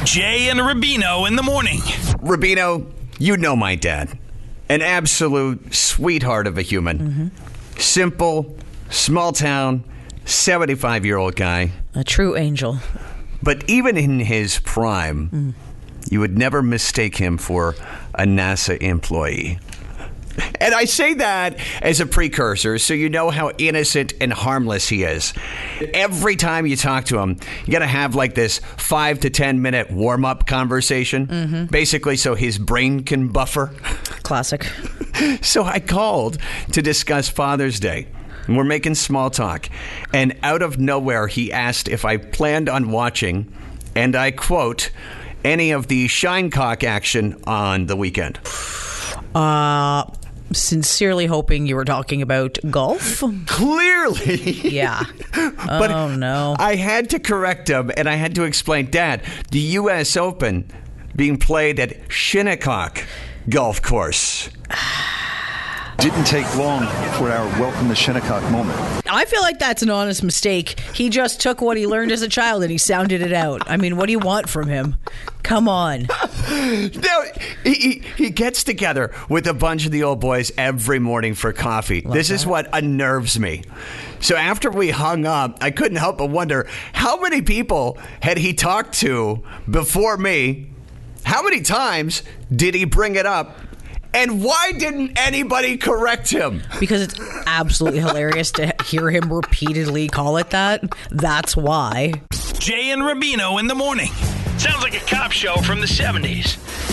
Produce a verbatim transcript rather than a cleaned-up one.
Jay and Rubino in the morning. Rubino, you know my dad. An absolute sweetheart of a human. Mm-hmm. Simple, small town, seventy-five-year-old guy. A true angel. But even in his prime, mm. you would never mistake him for a NASA employee. And I say that as a precursor so you know how innocent and harmless he is. Every time you talk to him, you got to have like this five to ten minute warm-up conversation, mm-hmm. basically so his brain can buffer. Classic. So I called to discuss Father's Day. And we're making small talk. And out of nowhere, he asked if I planned on watching, and I quote, any of the Shinecock action on the weekend. Uh... Sincerely hoping you were talking about golf. Clearly. Yeah. But oh, no. I had to correct him, and I had to explain, Dad, the U S Open being played at Shinnecock Golf Course. Didn't take long for our welcome to Shinnecock moment. I feel like that's an honest mistake. He just took what he learned as a child and he sounded it out. I mean, what do you want from him? Come on. No, he, he, he gets together with a bunch of the old boys every morning for coffee. Love this that. Is what unnerves me. So after we hung up, I couldn't help but wonder, how many people had he talked to before me? How many times did he bring it up? And why didn't anybody correct him? Because it's absolutely hilarious to hear him repeatedly call it that. That's why. Jay and Rubino in the morning. Sounds like a cop show from the seventies.